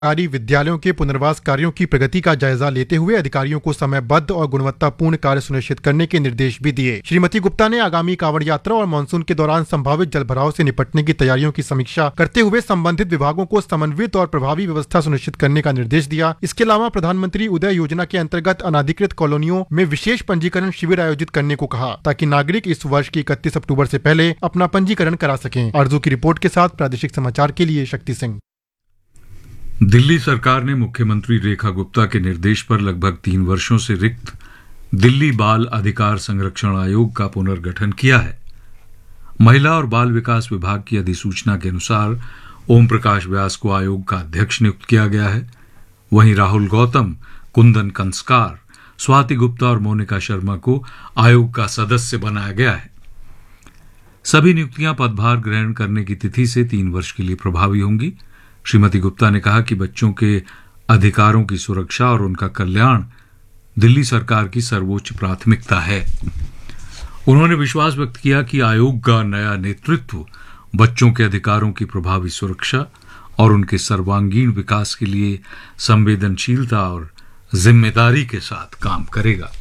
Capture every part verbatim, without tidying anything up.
सरकारी विद्यालयों के पुनर्वास कार्यों की प्रगति का जायजा लेते हुए अधिकारियों को समयबद्ध और गुणवत्तापूर्ण कार्य सुनिश्चित करने के निर्देश भी दिए। श्रीमती गुप्ता ने आगामी कांवड़ यात्रा और मानसून के दौरान संभावित जलभराव से निपटने की तैयारियों की समीक्षा करते हुए संबंधित विभागों को समन्वित और प्रभावी व्यवस्था सुनिश्चित करने का निर्देश दिया। इसके अलावा प्रधानमंत्री उदय योजना के अंतर्गत अनाधिकृत कॉलोनियों में विशेष पंजीकरण शिविर आयोजित करने को कहा, ताकि नागरिक इस वर्ष की इकतीस अक्टूबर से पहले अपना पंजीकरण करा सकें। आरजू की रिपोर्ट के साथ प्रादेशिक समाचार के लिए शक्ति सिंह। दिल्ली सरकार ने मुख्यमंत्री रेखा गुप्ता के निर्देश पर लगभग तीन वर्षों से रिक्त दिल्ली बाल अधिकार संरक्षण आयोग का पुनर्गठन किया है। महिला और बाल विकास विभाग की अधिसूचना के अनुसार ओम प्रकाश व्यास को आयोग का अध्यक्ष नियुक्त किया गया है। वहीं राहुल गौतम, कुंदन कंस्कार, स्वाति गुप्ता और मोनिका शर्मा को आयोग का सदस्य बनाया गया है। सभी नियुक्तियां पदभार ग्रहण करने की तिथि से तीन वर्ष के लिए प्रभावी होंगी। श्रीमती गुप्ता ने कहा कि बच्चों के अधिकारों की सुरक्षा और उनका कल्याण दिल्ली सरकार की सर्वोच्च प्राथमिकता है। उन्होंने विश्वास व्यक्त किया कि आयोग का नया नेतृत्व बच्चों के अधिकारों की प्रभावी सुरक्षा और उनके सर्वांगीण विकास के लिए संवेदनशीलता और जिम्मेदारी के साथ काम करेगा।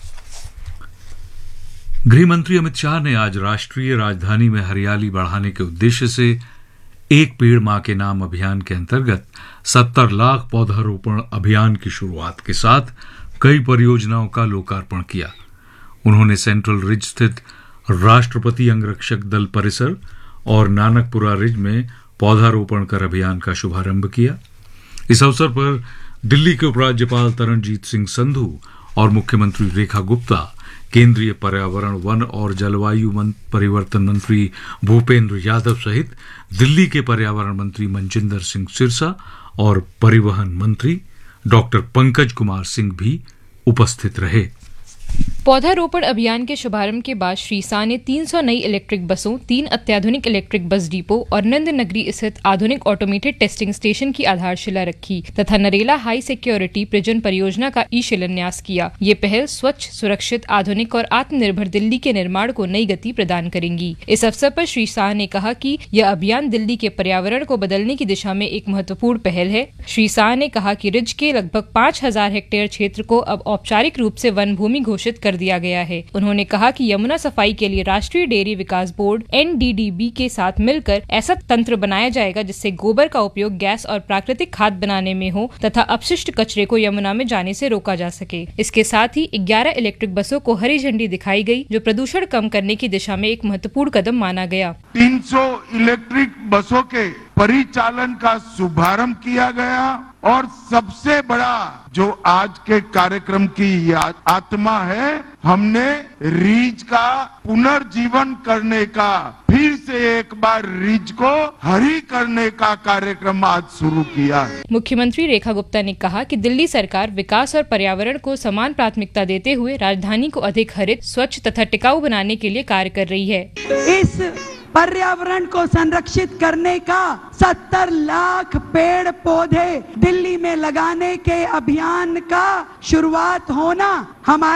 गृह मंत्री अमित शाह ने आज राष्ट्रीय राजधानी में हरियाली बढ़ाने के उद्देश्य से एक पेड़ मां के नाम अभियान के अंतर्गत सत्तर लाख पौधारोपण अभियान की शुरुआत के साथ कई परियोजनाओं का लोकार्पण किया। उन्होंने सेंट्रल रिज स्थित राष्ट्रपति अंगरक्षक दल परिसर और नानकपुरा रिज में पौधारोपण कर अभियान का शुभारंभ किया। इस अवसर पर दिल्ली के उपराज्यपाल तरणजीत सिंह संधू और मुख्यमंत्री रेखा गुप्ता, केंद्रीय पर्यावरण, वन और जलवायु परिवर्तन मंत्री भूपेंद्र यादव सहित दिल्ली के पर्यावरण मंत्री मनजिंदर सिंह सिरसा और परिवहन मंत्री डॉक्टर पंकज कुमार सिंह भी उपस्थित रहे। पौधारोपण अभियान के शुभारंभ के बाद श्री शाह ने तीन सौ नई इलेक्ट्रिक बसों, तीन अत्याधुनिक इलेक्ट्रिक बस डिपो और नंद नगरी स्थित आधुनिक ऑटोमेटेड टेस्टिंग स्टेशन की आधारशिला रखी तथा नरेला हाई सिक्योरिटी प्रिजन परियोजना का ई शिलान्यास किया। ये पहल स्वच्छ, सुरक्षित, आधुनिक और आत्मनिर्भर दिल्ली के निर्माण को नई गति प्रदान करेंगी। इस अवसर पर श्री शाह ने कहा कि यह अभियान दिल्ली के पर्यावरण को बदलने की दिशा में एक महत्वपूर्ण पहल है। श्री शाह ने कहा कि रिज के लगभग पाँच हजार हेक्टेयर क्षेत्र को अब औपचारिक रूप से वन भूमि घोषित कर दिया गया है। उन्होंने कहा कि यमुना सफाई के लिए राष्ट्रीय डेयरी विकास board N D D B के साथ मिलकर ऐसा तंत्र बनाया जाएगा जिससे गोबर का उपयोग गैस और प्राकृतिक खाद बनाने में हो तथा अपशिष्ट कचरे को यमुना में जाने से रोका जा सके। इसके साथ ही ग्यारह इलेक्ट्रिक बसों को हरी झंडी दिखाई गई, जो प्रदूषण कम करने की दिशा में एक महत्वपूर्ण कदम माना गया। तीन सौ इलेक्ट्रिक बसों के परिचालन का शुभारंभ किया गया और सबसे बड़ा जो आज के कार्यक्रम की आत्मा है, हमने रिज का पुनर्जीवन करने का, फिर से एक बार रिज को हरी करने का कार्यक्रम आज शुरू किया है। मुख्यमंत्री रेखा गुप्ता ने कहा कि दिल्ली सरकार विकास और पर्यावरण को समान प्राथमिकता देते हुए राजधानी को अधिक हरित, स्वच्छ तथा टिकाऊ बनाने के लिए कार्य कर रही है। इस पर्यावरण को संरक्षित करने का सत्तर लाख पेड़ पौधे दिल्ली में लगाने के अभियान का शुरुआत होना हमारे